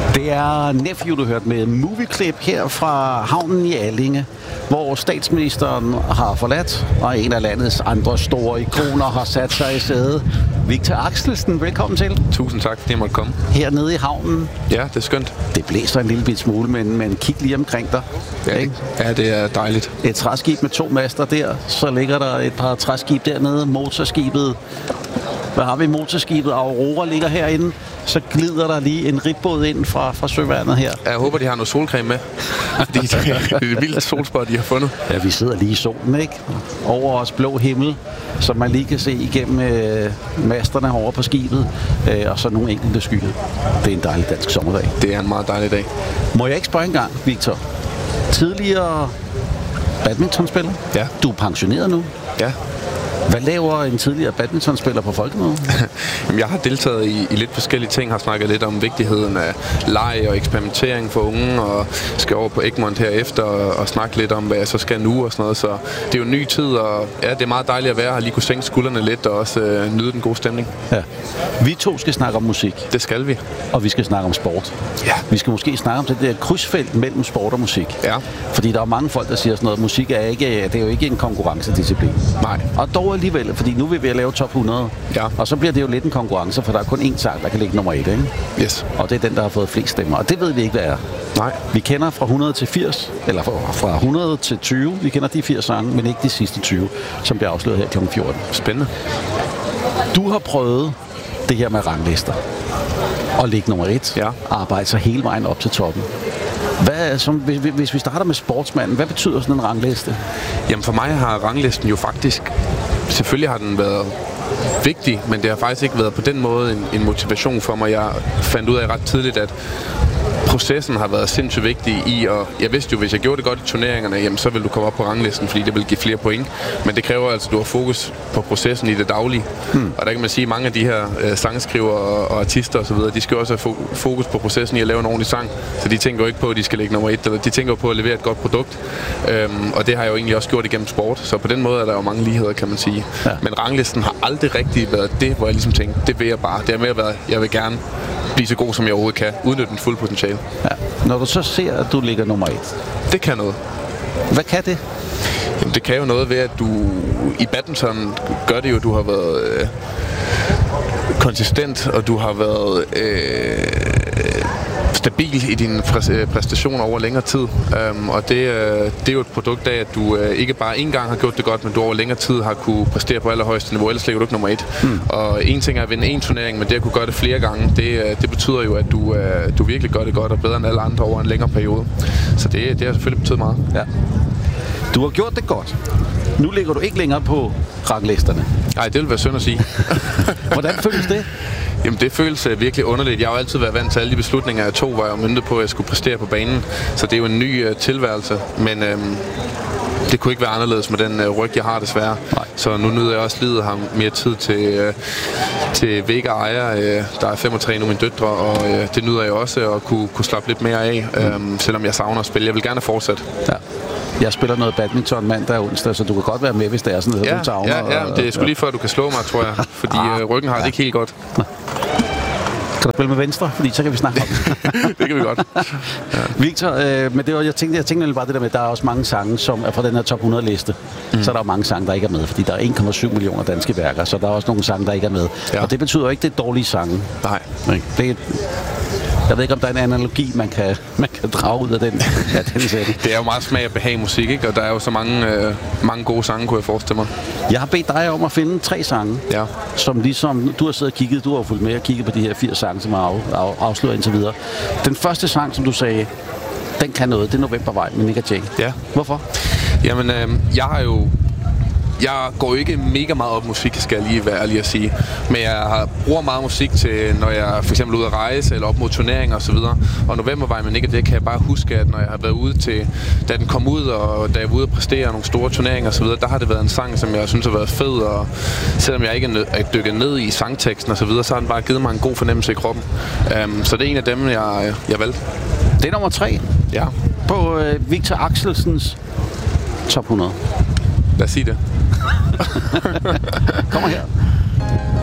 Det er Nephew, du hørte med Movieklip her fra havnen i Allinge, hvor statsministeren har forladt, og en af landets andre store ikoner har sat sig i sædet. Victor Axelsen, velkommen til. Tusind tak, fordi jeg måtte komme. Hernede i havnen. Ja, det er skønt. Det blæser en lille bit smule, men kig lige omkring dig. Ja, det er dejligt. Et træskib med 2 master der, så ligger der et par træskib dernede, motorskibet. Hvad har vi? Motorskibet Aurora ligger herinde. Så glider der lige en ribbåd ind fra søværnet her. Jeg håber, de har noget solcreme med. Fordi det er et vildt solspot, de har fundet. Ja, vi sidder lige i solen, ikke? Over os blå himmel, som man lige kan se igennem masterne over på skibet. Og så nogle enkelte skyer. Det er en dejlig dansk sommerdag. Det er en meget dejlig dag. Må jeg ikke spørge engang, Victor? Tidligere badmintonspiller? Ja. Du er pensioneret nu? Ja. Hvad laver en tidligere badmintonspiller på Folkemødet? Jeg har deltaget i lidt forskellige ting, har snakket lidt om vigtigheden af leg og eksperimentering for unge, og skal over på Egmont herefter og snakke lidt om, hvad jeg så skal nu og sådan noget. Så det er jo en ny tid, og ja, det er meget dejligt at være her, lige kunne sænke skuldrene lidt og også nyde den gode stemning. Ja. Vi to skal snakke om musik. Det skal vi. Og vi skal snakke om sport. Ja. Vi skal måske snakke om det der krydsfelt mellem sport og musik. Ja. Fordi der er mange folk, der siger sådan noget, musik er jo ikke en konkurrencedisciplin. Nej. Og dog alligevel, fordi nu vil vi lave top 100. Ja. Og så bliver det jo lidt en konkurrence, for der er kun én sang, der kan ligge nummer 1, ikke? Yes. Og det er den, der har fået flest stemmer. Og det ved vi ikke, hvad er. Nej. Vi kender fra 100 til 80, eller fra 100 til 20. Vi kender de 80 sange, men ikke de sidste 20, som bliver afsløret her kl. 14. Spændende. Du har prøvet det her med ranglister. Og ligge nummer 1. Ja. Arbejde sig hele vejen op til toppen. Hvis vi starter med sportsmanden, hvad betyder sådan en rangliste? Jamen for mig har ranglisten jo faktisk, selvfølgelig har den været vigtig, men det har faktisk ikke været på den måde en motivation for mig. Jeg fandt ud af ret tidligt, at processen har været sindssygt vigtig i, og jeg vidste jo, hvis jeg gjorde det godt i turneringerne, jamen, så vil du komme op på ranglisten, fordi det vil give flere point. Men det kræver altså, at du har fokus på processen i det daglige. Og der kan man sige, at mange af de her sangskriver og artister osv., de skal også have fokus på processen i at lave en ordentlig sang. Så de tænker jo ikke på, at de skal ligge nummer 1, eller de tænker jo på at levere et godt produkt. Og det har jeg jo egentlig også gjort igennem sport. Så på den måde er der jo mange ligheder, kan man sige. Ja. Men ranglisten har aldrig rigtig været det, hvor jeg ligesom tænkte, det vil jeg bare. Det har mere været, jeg vil gerne blive så god, som jeg overhovedet kan. Udnytte den fulde potentiale. Ja. Når du så ser, at du ligger nummer 1. Det kan noget. Hvad kan det? Jamen, det kan jo noget ved, at du i badminton gør det jo, du har været konsistent, og du har været stabil i dine præstationer over længere tid. Og det er jo et produkt af, at du ikke bare én gang har gjort det godt, men du over længere tid har kunne præstere på allerhøjeste niveau, ellers ligger du ikke nummer 1. Og en ting er at vinde en turnering, men det at kunne gøre det flere gange, det betyder jo, at du virkelig gør det godt og bedre end alle andre over en længere periode. Så det har selvfølgelig betydet meget. Ja. Du har gjort det godt. Nu ligger du ikke længere på ranglisterne. Nej, det vil være synd at sige. Hvordan føles det? Jamen, det føles virkelig underligt. Jeg har jo altid været vant til alle de beslutninger, jeg tog, hvor jeg var myntet på, at jeg skulle præstere på banen. Så det er jo en ny tilværelse. Men det kunne ikke være anderledes med den ryg, jeg har desværre. Nej. Så nu nyder jeg også livet ham mere tid til Vega Ejer. Der er 35 nu mine døtre, og det nyder jeg også at kunne slappe lidt mere af, selvom jeg savner at spille. Jeg vil gerne fortsætte. Ja. Jeg spiller noget badminton mandag og onsdag, så du kan godt være med, hvis det er sådan noget, du savner. Ja, det er sgu lige før, du kan slå mig, tror jeg. Fordi ryggen har det ikke helt godt. Kan du spille med venstre? Fordi så kan vi snakke om det. Det kan vi godt. Ja. Victor, men det var, jeg tænkte bare det der med, at der er også mange sange, som er fra den her top 100-liste. Så er der mange sange, der ikke er med, fordi der er 1,7 millioner danske værker, så der er også nogle sange, der ikke er med. Ja. Og det betyder ikke, det er dårlige sange. Nej. Jeg ved ikke, om der er en analogi, man kan drage ud af den sætning. Det er jo meget smag og behag musik, ikke? Og der er jo så mange gode sange, kunne jeg forestille mig. Jeg har bedt dig om at finde 3 sange, som ligesom du har siddet og kigget, du har fulgt med og kigget på de her 80 sange, som er afsløret indtil videre. Den første sang, som du sagde, den kan noget, det er Novembervej med Nik & Jay. Ja. Hvorfor? Jamen, jeg går ikke mega meget op musik, skal jeg lige være ærlig at sige. Men jeg bruger meget musik til, når jeg for eksempel er ude at rejse, eller op mod turneringer osv. Og Novembervej med Nik & Jay kan jeg bare huske, at når jeg har været ude til, da den kom ud, og da jeg var ude at præstere nogle store turneringer osv., der har det været en sang, som jeg synes har været fed. Og selvom jeg ikke er dykket ned i sangteksten osv., så har den bare givet mig en god fornemmelse i kroppen. Så det er en af dem, jeg valgte. Det er nummer 3 på Victor Axelsens top 100. Lad os sige det. Kommer her.